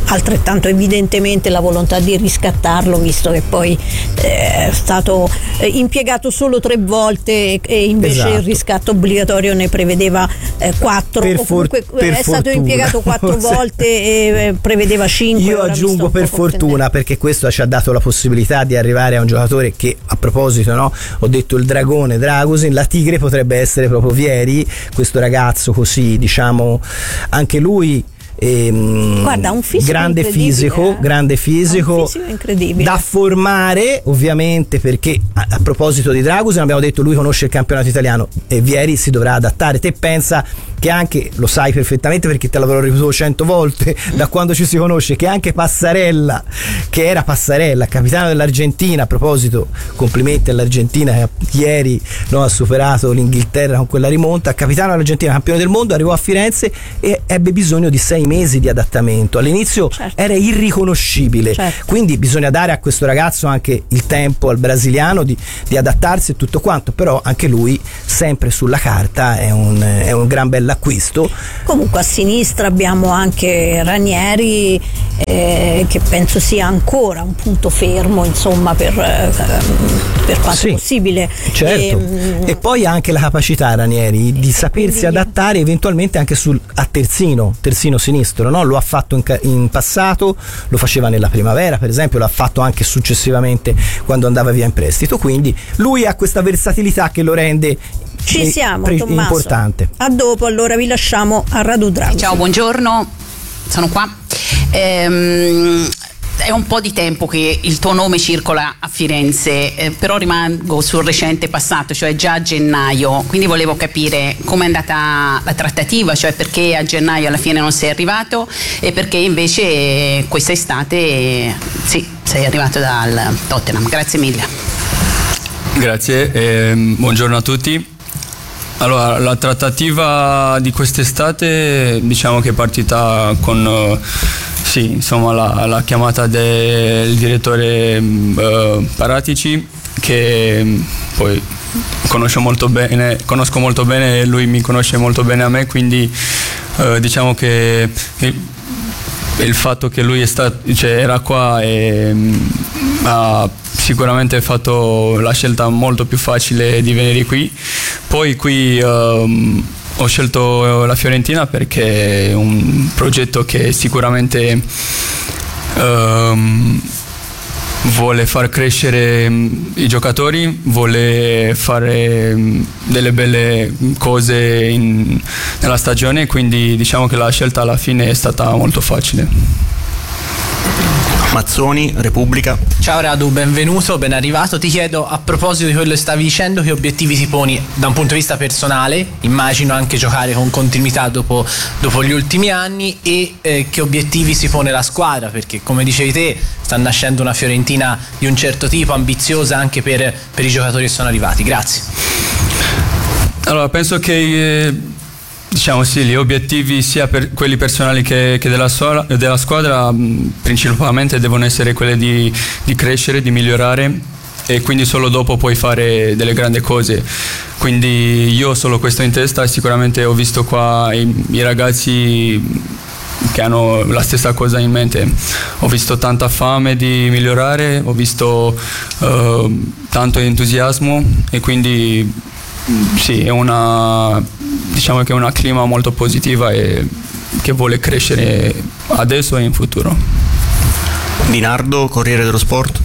altrettanto evidentemente la volontà di riscattarlo, visto che poi è stato impiegato solo 3 volte e invece il riscatto obbligatorio ne prevedeva 4, è stato impiegato 4 volte e prevedeva 5. Io aggiungo per fortuna, perché questo ci ha dato la possibilità di arrivare a un giocatore che, a proposito, no, ho detto il dragone Dragusin, la tigre potrebbe essere proprio Vieri, questo ragazzo così, diciamo, anche lui guarda, un fisico grande fisico incredibile da formare, ovviamente, perché a proposito di Dragusin abbiamo detto lui conosce il campionato italiano e Vieri si dovrà adattare. Te pensa che anche, lo sai perfettamente perché te l'avrò ripetuto 100 volte da quando ci si conosce, che anche Passarella, che era Passarella, capitano dell'Argentina, a proposito, complimenti all'Argentina che ieri ha superato l'Inghilterra con quella rimonta, capitano dell'Argentina, campione del mondo, arrivò a Firenze e ebbe bisogno di 6 mesi di adattamento. All'inizio era irriconoscibile, quindi bisogna dare a questo ragazzo anche il tempo, al brasiliano, di adattarsi e tutto quanto, però anche lui sempre sulla carta è un gran bell'acquisto. Comunque a sinistra abbiamo anche Ranieri, che penso sia ancora un punto fermo, insomma, per quanto possibile, e poi anche la capacità Ranieri di sapersi adattare eventualmente anche a terzino sinistro, no? Lo ha fatto in passato, lo faceva nella primavera per esempio, l'ha fatto anche successivamente quando andava via in prestito, quindi lui ha questa versatilità che lo rende importante. A dopo, allora vi lasciamo a Radu Dragusin. Ciao, buongiorno, sono qua. È un po' di tempo che il tuo nome circola a Firenze, però rimango sul recente passato, cioè già a gennaio, quindi volevo capire com'è andata la trattativa, cioè perché a gennaio alla fine non sei arrivato e perché invece quest'estate sei arrivato dal Tottenham. Grazie mille. Grazie, buongiorno a tutti. Allora, la trattativa di quest'estate diciamo che è partita con la chiamata del direttore Paratici, che poi conosco molto bene e lui mi conosce molto bene a me, quindi diciamo che il fatto che lui era qua e ha sicuramente fatto la scelta molto più facile di venire qui. Poi qui ho scelto la Fiorentina perché è un progetto che sicuramente vuole far crescere i giocatori, vuole fare delle belle cose nella stagione, quindi diciamo che la scelta alla fine è stata molto facile. Mazzoni, Repubblica. Ciao Radu, benvenuto, ben arrivato. Ti chiedo, a proposito di quello che stavi dicendo, che obiettivi ti poni da un punto di vista personale, immagino anche giocare con continuità dopo gli ultimi anni, e che obiettivi si pone la squadra, perché come dicevi te sta nascendo una Fiorentina di un certo tipo, ambiziosa anche per i giocatori che sono arrivati. Grazie. Allora, penso che gli obiettivi sia per quelli personali che della squadra principalmente devono essere quelli di crescere, di migliorare, e quindi solo dopo puoi fare delle grandi cose. Quindi io ho solo questo in testa e sicuramente ho visto qua i ragazzi che hanno la stessa cosa in mente. Ho visto tanta fame di migliorare, ho visto tanto entusiasmo, e quindi è diciamo che è una clima molto positiva e che vuole crescere adesso e in futuro. Di Nardo, Corriere dello Sport.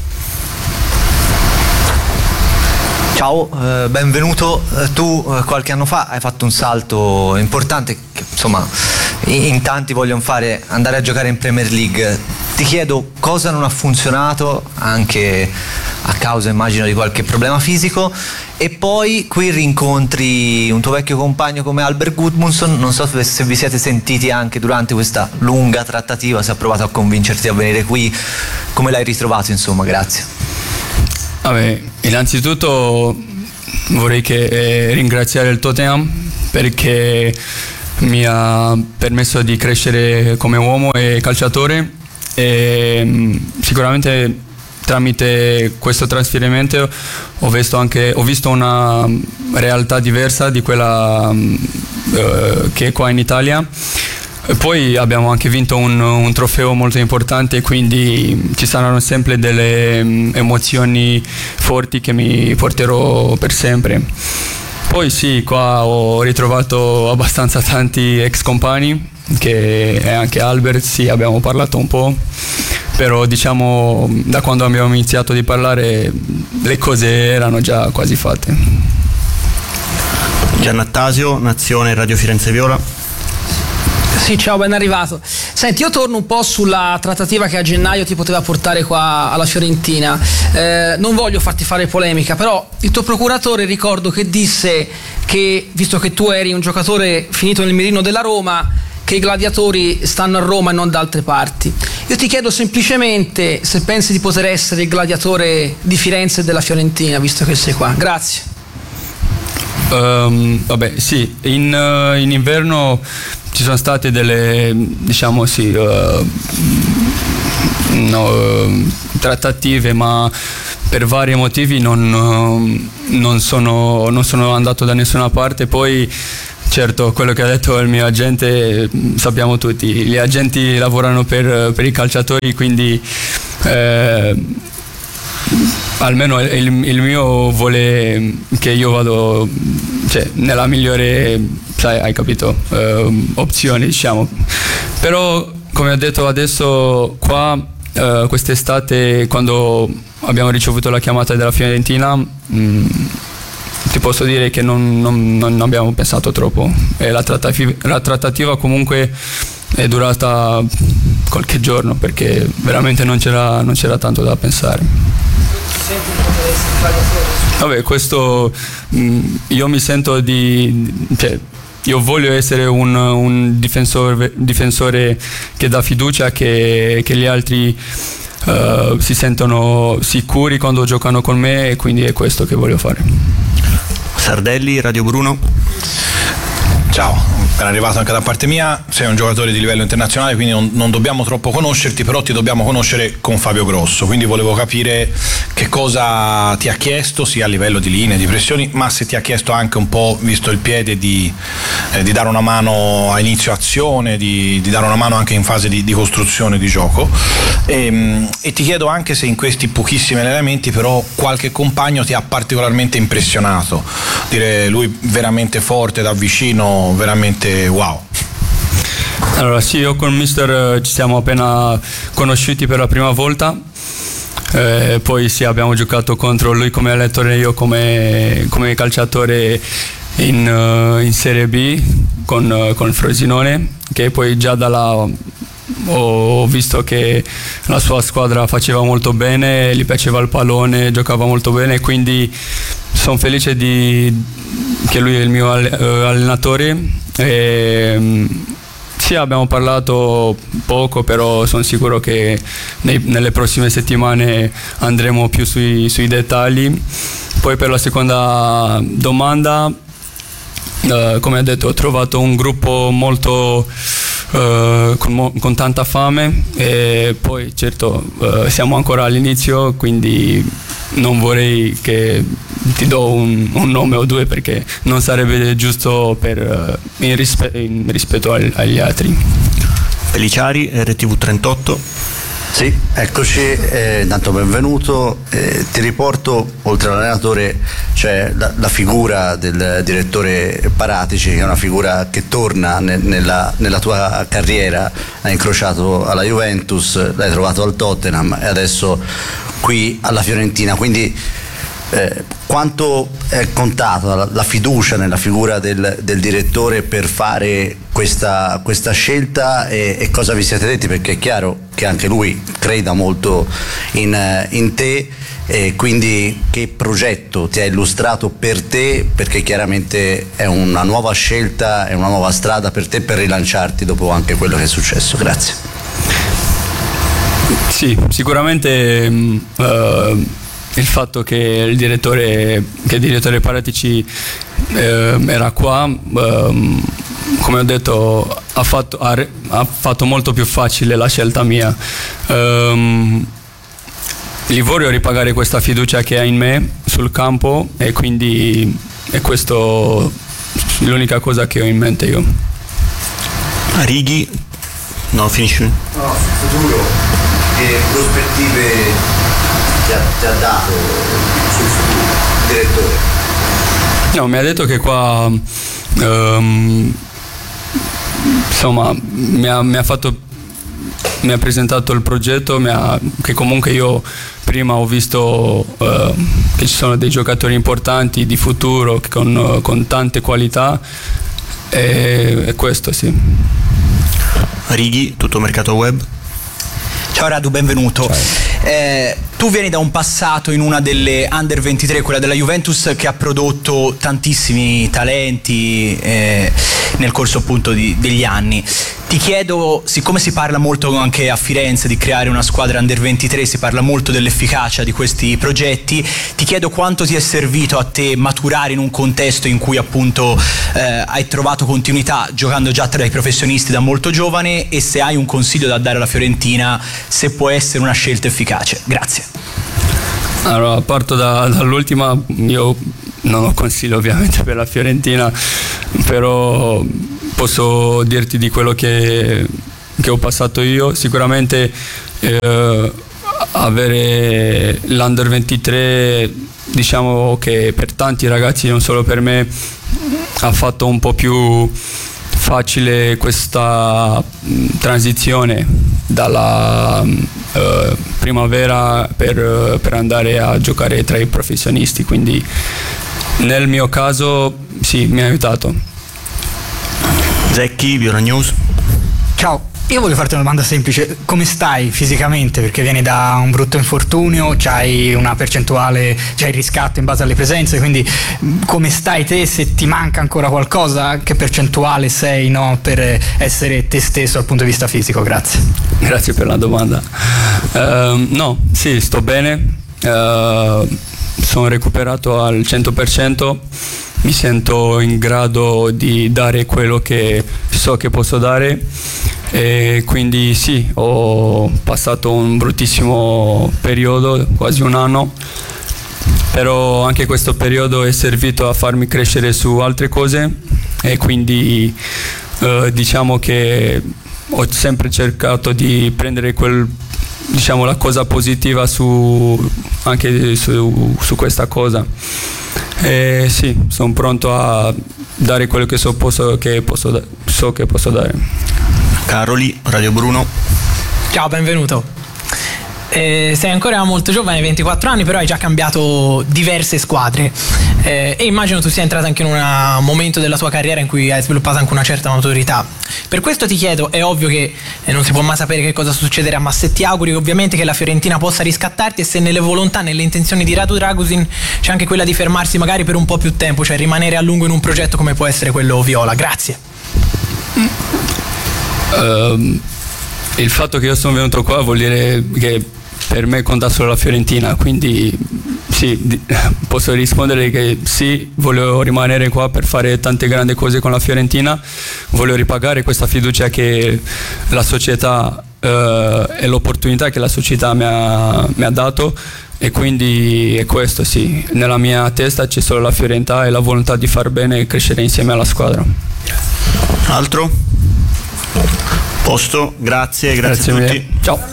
Ciao, benvenuto. Tu qualche anno fa hai fatto un salto importante che insomma in tanti vogliono fare, andare a giocare in Premier League. Ti chiedo cosa non ha funzionato, anche a causa immagino di qualche problema fisico, e poi qui rincontri un tuo vecchio compagno come Albert Gudmundsson. Non so se vi siete sentiti anche durante questa lunga trattativa, se ha provato a convincerti a venire qui, come l'hai ritrovato insomma. Grazie. Vabbè, innanzitutto vorrei ringraziare il Tottenham perché mi ha permesso di crescere come uomo e calciatore, e sicuramente tramite questo trasferimento ho visto una realtà diversa di quella che è qua in Italia. Poi abbiamo anche vinto un trofeo molto importante, quindi ci saranno sempre delle emozioni forti che mi porterò per sempre. Poi sì, qua ho ritrovato abbastanza tanti ex compagni, che è anche Albert, sì, abbiamo parlato un po', però diciamo da quando abbiamo iniziato di parlare le cose erano già quasi fatte. Giannattasio, Nazione Radio Firenze Viola. Sì, ciao, ben arrivato. Senti, io torno un po' sulla trattativa che a gennaio ti poteva portare qua alla Fiorentina. Non voglio farti fare polemica, però il tuo procuratore ricordo che disse che, visto che tu eri un giocatore finito nel mirino della Roma, che i gladiatori stanno a Roma e non da altre parti. Io ti chiedo semplicemente se pensi di poter essere il gladiatore di Firenze e della Fiorentina, visto che sei qua. Grazie. Vabbè, sì, in inverno ci sono state delle, diciamo sì, trattative, ma per vari motivi non sono andato da nessuna parte. Poi certo, quello che ha detto il mio agente, sappiamo tutti, gli agenti lavorano per i calciatori, quindi almeno il mio vuole che io vado, cioè, nella migliore, sai, hai capito, opzione, diciamo. Però come ho detto adesso qua, quest'estate, quando abbiamo ricevuto la chiamata della Fiorentina, ti posso dire che non abbiamo pensato troppo, e la trattativa comunque è durata qualche giorno, perché veramente non c'era tanto da pensare. Vabbè, questo io mi sento cioè, io voglio essere un difensore che dà fiducia, che gli altri si sentono sicuri quando giocano con me, e quindi è questo che voglio fare. Sardelli, Radio Bruno. Ciao, ben arrivato anche da parte mia. Sei un giocatore di livello internazionale, quindi non dobbiamo troppo conoscerti, però ti dobbiamo conoscere con Fabio Grosso, quindi volevo capire che cosa ti ha chiesto, sia a livello di linee, di pressioni, ma se ti ha chiesto anche un po', visto il piede, di dare una mano a inizio azione, di dare una mano anche in fase di costruzione di gioco, e ti chiedo anche se in questi pochissimi allenamenti però qualche compagno ti ha particolarmente impressionato, dire lui veramente forte da vicino, veramente wow. Allora sì, io con Mister ci siamo appena conosciuti per la prima volta, poi sì, abbiamo giocato contro lui come allenatore e io come calciatore in Serie B con il Frosinone, che poi già da là ho visto che la sua squadra faceva molto bene, gli piaceva il pallone, giocava molto bene, quindi sono felice che lui è il mio allenatore. Sì, abbiamo parlato poco, però sono sicuro che nelle prossime settimane andremo più sui dettagli. Poi per la seconda domanda, come ho detto, ho trovato un gruppo molto con tanta fame, e poi certo siamo ancora all'inizio, quindi non vorrei che ti do un nome o due, perché non sarebbe giusto in rispetto agli altri. Feliciari, RTV 38. Sì, eccoci, intanto benvenuto. Ti riporto, oltre all'allenatore, c'è la figura del direttore Paratici, che è una figura che torna nella tua carriera. Hai incrociato alla Juventus, l'hai trovato al Tottenham e adesso qui alla Fiorentina, quindi quanto è contata la fiducia nella figura del direttore per fare questa scelta, e cosa vi siete detti? Perché è chiaro che anche lui creda molto in te, e quindi che progetto ti ha illustrato per te, perché chiaramente è una nuova scelta, è una nuova strada per te per rilanciarti dopo anche quello che è successo. Grazie. Sì, sicuramente il fatto che il direttore Paratici era qua, come ho detto, ha fatto molto più facile la scelta mia. Gli voglio ripagare questa fiducia che ha in me sul campo, e quindi è questo l'unica cosa che ho in mente io. Righi, no, finisci. No, futuro, che prospettive ti ha dato sul futuro, direttore? No, mi ha detto che qua insomma mi ha presentato il progetto, che comunque io prima ho visto che ci sono dei giocatori importanti di futuro con tante qualità, e questo sì. Righi, tutto mercato web. Ciao Radu, benvenuto. Tu vieni da un passato in una delle Under 23, quella della Juventus, che ha prodotto tantissimi talenti nel corso appunto degli anni. Ti chiedo, siccome si parla molto anche a Firenze di creare una squadra Under 23, si parla molto dell'efficacia di questi progetti, ti chiedo quanto ti è servito a te maturare in un contesto in cui appunto hai trovato continuità giocando già tra i professionisti da molto giovane, e se hai un consiglio da dare alla Fiorentina, se può essere una scelta efficace. Grazie. Allora, parto dall'ultima. Io non ho consiglio ovviamente per la Fiorentina, però posso dirti di quello che ho passato io. Sicuramente avere l'Under 23, diciamo che per tanti ragazzi, non solo per me, ha fatto un po' più facile questa transizione dalla primavera per andare a giocare tra i professionisti, quindi nel mio caso sì, mi ha aiutato. Zecchi, Viola News. Ciao, io voglio farti una domanda semplice: come stai fisicamente? Perché vieni da un brutto infortunio, c'hai una percentuale, c'hai il riscatto in base alle presenze, quindi come stai te? Se ti manca ancora qualcosa, che percentuale sei, no, per essere te stesso dal punto di vista fisico? Grazie. Grazie per la domanda. No, sì, sto bene, sono recuperato al 100%, mi sento in grado di dare quello che so che posso dare, e quindi sì, ho passato un bruttissimo periodo, quasi un anno, però anche questo periodo è servito a farmi crescere su altre cose, e quindi diciamo che ho sempre cercato di prendere la cosa positiva anche su questa cosa. E sì, sono pronto a dare quello che so che posso dare. Caroli, Radio Bruno. Ciao, benvenuto. Sei ancora molto giovane, 24 anni, però hai già cambiato diverse squadre, e immagino tu sia entrato anche in un momento della tua carriera in cui hai sviluppato anche una certa maturità. Per questo ti chiedo, è ovvio che non si può mai sapere che cosa succederà, ma se ti auguri ovviamente che la Fiorentina possa riscattarti, e se nelle volontà, nelle intenzioni di Radu Dragusin c'è anche quella di fermarsi magari per un po' più tempo, cioè rimanere a lungo in un progetto come può essere quello viola. Grazie. Il fatto che io sono venuto qua vuol dire che per me conta solo la Fiorentina, quindi sì, posso rispondere che sì, voglio rimanere qua per fare tante grandi cose con la Fiorentina, voglio ripagare questa fiducia che la società e l'opportunità che la società mi ha dato, e quindi è questo, sì, nella mia testa c'è solo la Fiorentina e la volontà di far bene e crescere insieme alla squadra. Altro? Posto, grazie a tutti. Mille. Ciao.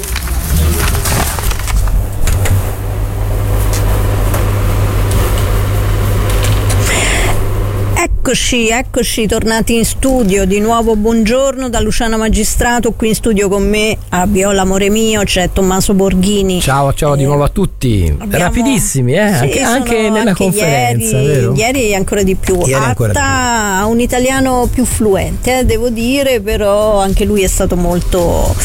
Eccoci, tornati in studio. Di nuovo buongiorno da Luciano Magistrato. Qui in studio con me a Viola Amore Mio c'è Tommaso Borghini. Ciao di nuovo a tutti. Rapidissimi, sì, anche nella conferenza, vero? Ieri ancora di più. Atta ha un italiano più fluente, devo dire, però anche lui è stato molto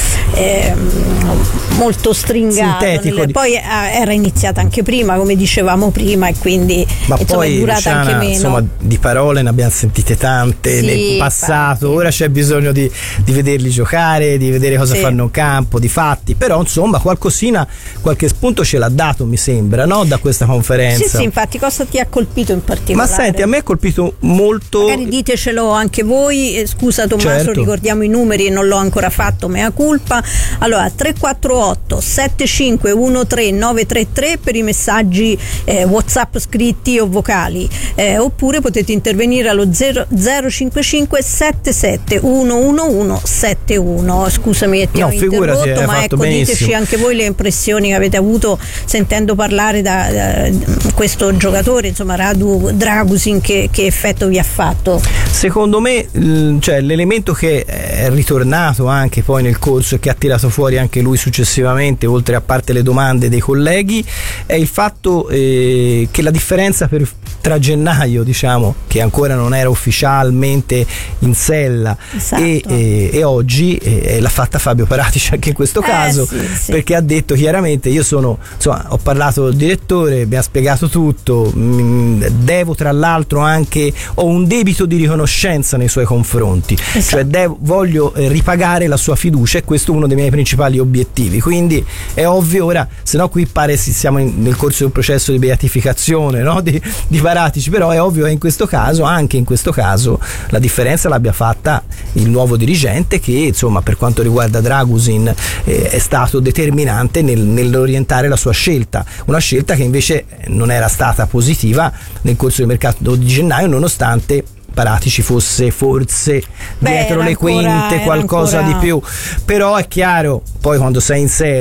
stringato. Poi era iniziata anche prima, come dicevamo prima, e quindi è durata Luciana, anche meno. Insomma, di parole ne abbiamo sentite tante nel passato, ora c'è bisogno di vederli giocare, di vedere cosa fanno in campo, di fatti, però insomma qualche spunto ce l'ha dato, mi sembra, no? Da questa conferenza. Sì, infatti, cosa ti ha colpito in particolare? Ma senti, a me ha colpito molto. Magari ditecelo anche voi. Scusa Tommaso, ricordiamo i numeri, non l'ho ancora fatto, mea culpa. Allora, 348 08 75 13 933 per i messaggi WhatsApp scritti o vocali, oppure potete intervenire allo 055 77 111 71. Scusami, ti ho interrotto, ma ecco, diteci anche voi le impressioni che avete avuto sentendo parlare da questo giocatore, insomma Radu Dragusin, che effetto vi ha fatto? Secondo me cioè, l'elemento che è ritornato anche poi nel corso e che ha tirato fuori anche lui successivamente, oltre a parte le domande dei colleghi, è il fatto che la differenza tra gennaio, diciamo, che ancora non era ufficialmente in sella, esatto, e oggi l'ha fatta Fabio Paratici anche in questo caso, sì. Perché ha detto chiaramente: io sono, insomma, ho parlato al direttore, mi ha spiegato tutto, devo tra l'altro anche, ho un debito di riconoscenza nei suoi confronti, esatto, cioè voglio ripagare la sua fiducia, e questo è uno dei miei principali obiettivi. Quindi è ovvio, ora, se no qui pare siamo nel corso di un processo di beatificazione, no? di Paratici, però è ovvio che anche in questo caso la differenza l'abbia fatta il nuovo dirigente, che insomma per quanto riguarda Dragusin è stato determinante nell'orientare la sua scelta, una scelta che invece non era stata positiva nel corso del mercato di gennaio, nonostante Paratici fosse forse dietro le quinte qualcosa di più. Però è chiaro, poi quando sei in serie